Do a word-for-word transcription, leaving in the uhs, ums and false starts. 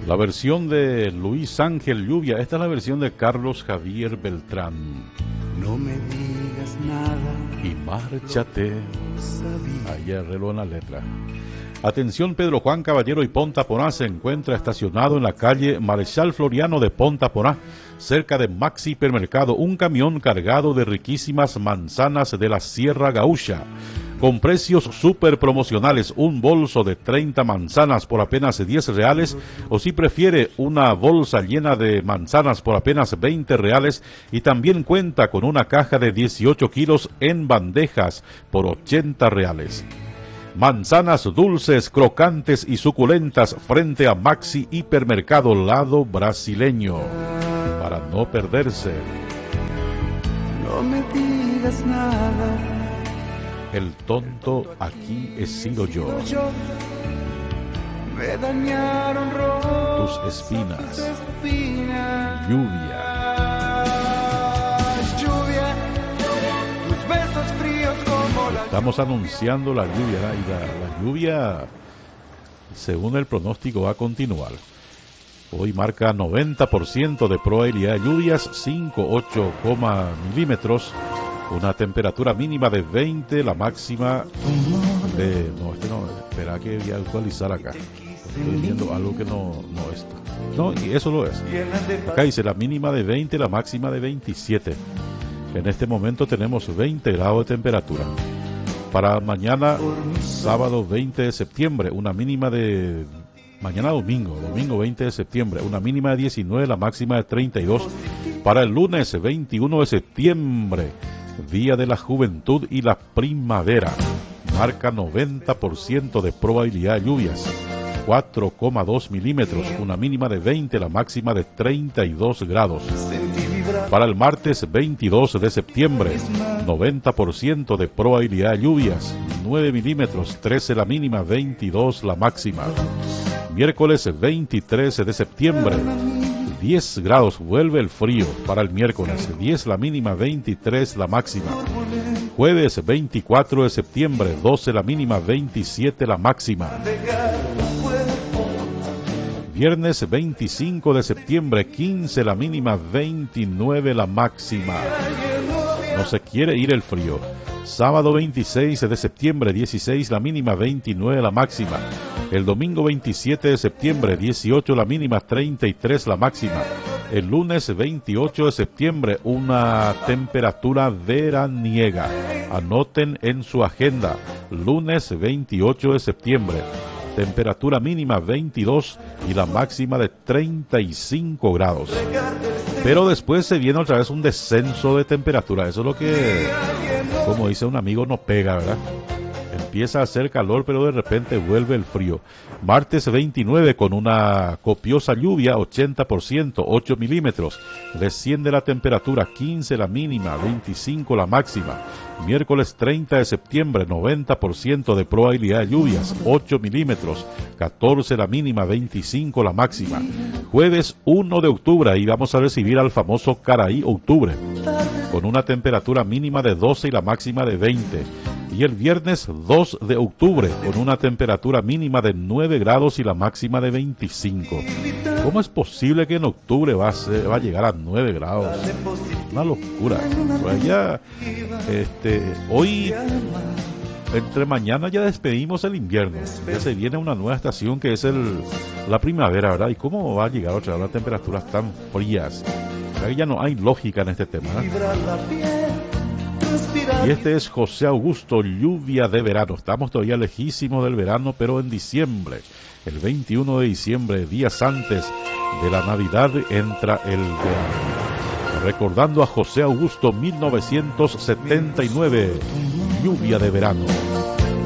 La versión de Luis Ángel Lluvia, esta es la versión de Carlos Javier Beltrán. No me digas nada. Y márchate. Ahí arreglo en la letra. Atención, Pedro Juan Caballero y Ponta Porá se encuentra estacionado en la calle Marechal Floriano de Ponta Porá, cerca de Maxi Hipermercado, un camión cargado de riquísimas manzanas de la Sierra Gaúcha, con precios súper promocionales, un bolso de treinta manzanas por apenas diez reales, o si prefiere una bolsa llena de manzanas por apenas veinte reales, y también cuenta con una caja de dieciocho kilos en bandejas por ochenta reales. Manzanas dulces, crocantes y suculentas frente a Maxi Hipermercado Lado Brasileño, para no perderse. No me digas nada. El tonto aquí he sido yo. Me dañaron tus espinas. Lluvia. Lluvia. Tus besos fríos como la... Estamos anunciando la lluvia, ¿verdad? Y la, la lluvia, según el pronóstico, va a continuar. Hoy marca noventa por ciento de probabilidad de lluvias, cinco a ocho milímetros. Una temperatura mínima de veinte, la máxima de... No, este no, espera que voy a actualizar acá. Estoy viendo algo que no, no está. No, y eso lo es. Acá dice la mínima de veinte, la máxima de veintisiete. En este momento tenemos veinte grados de temperatura. Para mañana, sábado veinte de septiembre, una mínima de... Mañana domingo, domingo veinte de septiembre, una mínima de diecinueve, la máxima de treinta y dos. Para el lunes veintiuno de septiembre, Día de la Juventud y la Primavera, marca noventa por ciento de probabilidad de lluvias, cuatro coma dos milímetros, una mínima de veinte, la máxima de treinta y dos grados. Para el martes veintidós de septiembre, noventa por ciento de probabilidad de lluvias, nueve milímetros, trece la mínima, veintidós la máxima. Miércoles veintitrés de septiembre, diez grados, vuelve el frío para el miércoles, diez la mínima, veintitrés la máxima. Jueves veinticuatro de septiembre, doce la mínima, veintisiete la máxima. Viernes veinticinco de septiembre, quince la mínima, veintinueve la máxima. No se quiere ir el frío. Sábado veintiséis de septiembre, dieciséis la mínima, veintinueve la máxima. El domingo veintisiete de septiembre, dieciocho la mínima, treinta y tres la máxima. El lunes veintiocho de septiembre, una temperatura veraniega. Anoten en su agenda, lunes veintiocho de septiembre. Temperatura mínima veintidós y la máxima de treinta y cinco grados. Pero después se viene otra vez un descenso de temperatura. Eso es lo que, como dice un amigo, no pega, ¿verdad? Empieza a hacer calor, pero de repente vuelve el frío. Martes veintinueve con una copiosa lluvia, ochenta por ciento, ocho milímetros. Desciende la temperatura, quince la mínima, veinticinco la máxima. Miércoles treinta de septiembre, noventa por ciento de probabilidad de lluvias, ocho milímetros, catorce la mínima, veinticinco la máxima. Jueves uno de octubre, ahí vamos a recibir al famoso Caraí Octubre, con una temperatura mínima de doce y la máxima de veinte. Y el viernes dos de octubre, con una temperatura mínima de nueve grados y la máxima de veinticinco. ¿Cómo es posible que en octubre va a, ser, va a llegar a nueve grados? Una locura. Pues ya, este, hoy, entre mañana ya despedimos el invierno. Ya se viene una nueva estación que es el, la primavera, ¿verdad? ¿Y cómo va a llegar otra vez las temperaturas tan frías? Ya no hay lógica en este tema, ¿verdad? Y este es José Augusto, Lluvia de Verano. Estamos todavía lejísimos del verano, pero en diciembre, el veintiuno de diciembre, días antes de la Navidad, entra el verano. Recordando a José Augusto, mil novecientos setenta y nueve, Lluvia de Verano.